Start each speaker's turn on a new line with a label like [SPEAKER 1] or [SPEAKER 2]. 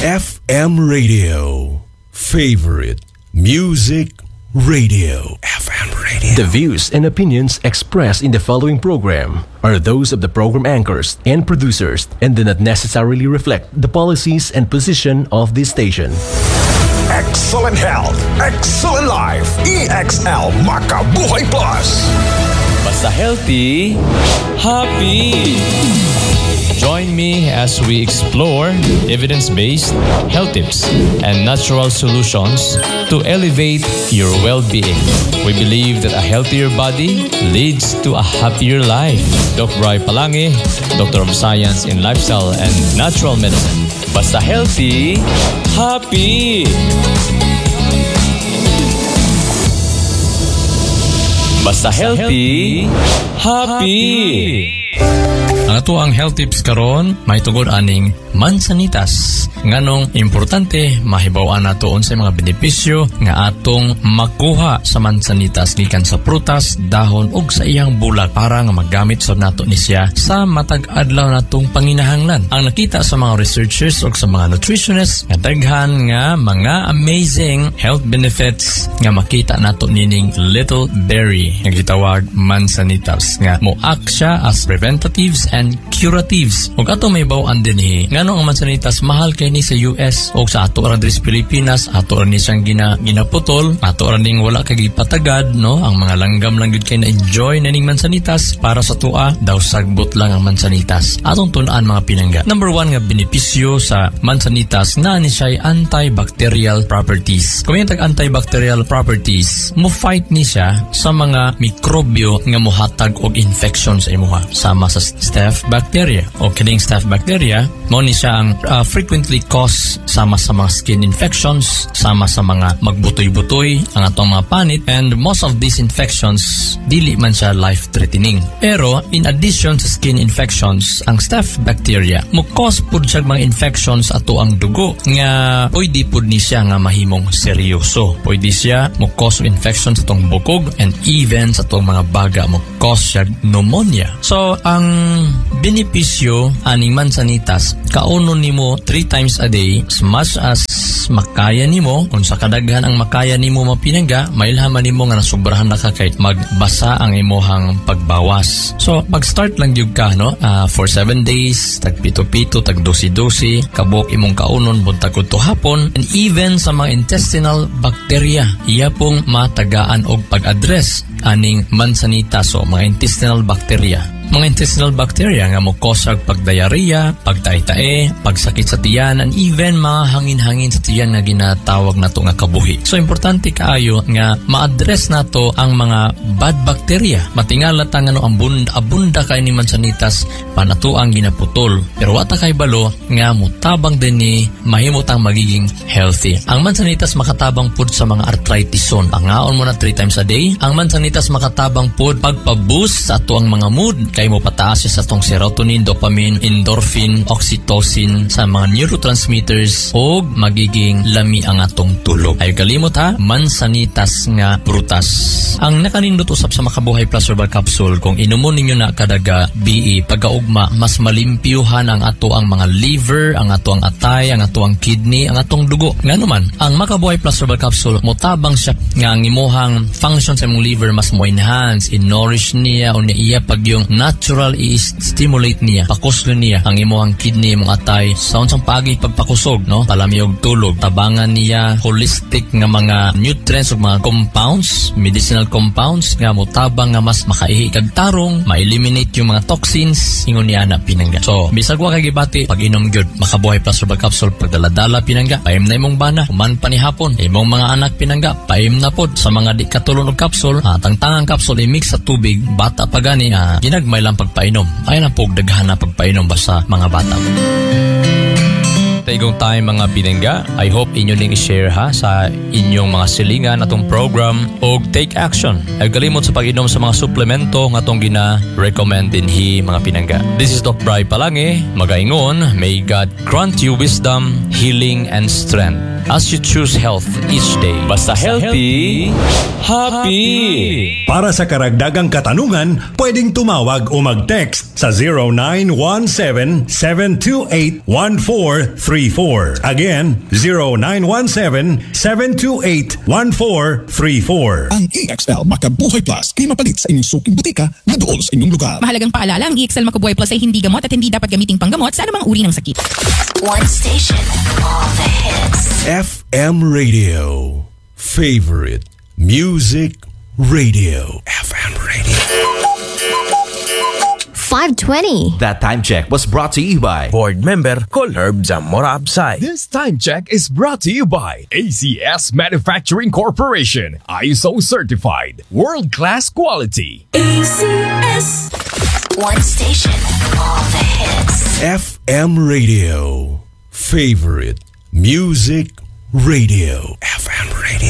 [SPEAKER 1] FM Radio. Favorite Music Radio. FM Radio.
[SPEAKER 2] The views and opinions expressed in the following program are those of the program anchors and producers and do not necessarily reflect the policies and position of this station.
[SPEAKER 3] Excellent health, excellent life. EXL Makabuhay Plus.
[SPEAKER 4] Basta healthy, happy. Join me as we explore evidence-based health tips and natural solutions to elevate your well-being. We believe that a healthier body leads to a happier life. Dr. Bri Palangi, Doctor of Science in Lifestyle and Natural Medicine. Basta healthy, happy. Basta healthy, happy. Ang ato ang health tips karon may tugod aning mansanitas. Nganong importante mahibaw-an nato sa mga benepisyo nga atong makuha sa mansanitas gikan sa prutas, dahon ug sa iyang bulag para nga magamit sa nato ni siya sa matag adlaw natong panginahanglan. Ang nakita sa mga researchers ug sa mga nutritionists nga daghan nga mga amazing health benefits nga makita nato nining little berry nga gitawag mansanitas nga moact siya as preventatives and curatives. Ug ato may baw-an dinhi nganong ang mansanitas mahal kay ni sa US o sa ato ra diri sa Pilipinas, ato ra ni siyang ginaputol, ato ra ning wala kay gipatagad, no? Ang mga langgam lang gud kay na enjoy na ning mansanitas. Para sa tua daw sagbot lang ang mansanitas. Atong tun-an mga pinangga. Number 1 nga benepisyo sa mansanitas na ni siya antibacterial properties. Kung yung antibacterial properties, mo fight ni siya sa mga mikrobyo nga mohatag og infection sa imuha. Sama sa staph bacteria o kining staph bacteria mo ni siya ang frequently cause sama sa mga skin infections, sama sa mga magbutoy-butoy ang atong mga panit, and most of these infections dili man siya life-threatening. Pero in addition sa skin infections, ang staph bacteria mo cause pud siya mga infections ato ang dugo nga pwede pud ni siya nga mahimong seryoso. Pwede siya mo cause infections sa atong bukog and even sa atong mga baga mo cause siya pneumonia. So ang benepisyo aning mansanitas kauno nimo 3 times a day as much as makaya nimo. Kung sa kadaghan ang makaya nimo mapinangga, mailhaman nimo nga nasubrahan na ka kay magbasa ang imuhang pagbawas. So mag-start lang gyud ka, no? For 7 days, tag pito-pito, tag 12 kabuk imong kaunon buntag udto hapon. And even sa mga intestinal bacteria, iya pong matagaan og pag-address aning mansanitas. So mga intestinal bacteria nga mo cause pagdiarrhea, pagtae-tae, pagsakit sa tiyan, and even mga hangin-hangin sa tiyan nga ginatawag nato nga kabuhi. So importante kaayo nga ma-address nato ang mga bad bacteria. Matingala ta nga no abunda kay ni mansanitas panato ang ginaputol. Pero wata kay balo nga mutabang din ni mahimutang magiging healthy. Ang mansanitas makatabang pud sa mga arthritis-on. Pangaon mo na 3 times a day. Ang mansanitas makatabang pud pagpa-boost sa ato ang mga mood. Kay mo pataas sa tong serotonin, dopamine, endorphin, oxytocin sa mga neurotransmitters o magiging lami ang atong tulog. Ay kalimot ha, mansanitas nga prutas. Ang nakanindot usab sa Makabuhay Plus Herbal Capsule, kung inumon ninyo na kadaga BE pagkaugma, mas malimpyuhan ang ato ang mga liver, ang ato ang atay, ang ato ang kidney, ang atong dugo. Nga naman, ang Makabuhay Plus Herbal Capsule motabang siya nga ang imuhang function sa imong liver mas mo enhance, in-nourish niya o niya pag yung natural i-stimulate niya, pakuslo niya ang imuhang kidney, imong atay sa unsang pagi pagpakusog, no? Palamiyog tulog, tabangan niya holistic nga mga nutrients o mga compounds, medicinal compounds nga motabang nga mas makaihi kag tarong, ma-eliminate yung mga toxins ingon niya na pinangga. So bisag wa kay gibati, pag inom gyud Makabuhay Plus Herbal Capsule, pagdala-dala pinangga, paim na imong bana, human pa ni hapon, imong mga anak pinangga, paim na pod. Sa mga di katulon og capsule, tangtangang capsule i-mix sa tubig, bata pa gani, ginagmay lang pagpainom. Ay na po daghan na pagpainom ba sa mga bata. Taigong time mga pinangga, I hope inyo ning i-share ha sa inyong mga silingan atong program o take action. Ay kalimot sa pag-inom sa mga suplemento nga atong gina-recommend dinhi mga pinangga. This is Dr. Bri Palangi, magaingon, may God grant you wisdom, healing, and strength as you choose health each day. Basta healthy, happy!
[SPEAKER 3] Para sa karagdagang katanungan, pwedeng tumawag o mag-text sa 0917-728-1433. 1434. Again, 0917-728-1434.
[SPEAKER 5] Ang EXL Makabuhay Plus ay mapalit sa inyong suking butika na doon sa inyong lugar.
[SPEAKER 6] Mahalagang paalala, ang EXL Makabuhay Plus ay hindi gamot at hindi dapat gamiting panggamot sa anumang uri ng sakit.
[SPEAKER 7] One station, all the hits.
[SPEAKER 1] FM Radio. Favorite Music Radio. FM Radio.
[SPEAKER 8] 520.
[SPEAKER 9] That time check was brought to you by
[SPEAKER 10] Board member Colherb Zamora Absay.
[SPEAKER 11] This time check is brought to you by ACS Manufacturing Corporation. ISO certified. World-class quality.
[SPEAKER 7] ACS. One station, all the hits.
[SPEAKER 1] FM Radio. Favorite Music Radio. FM Radio.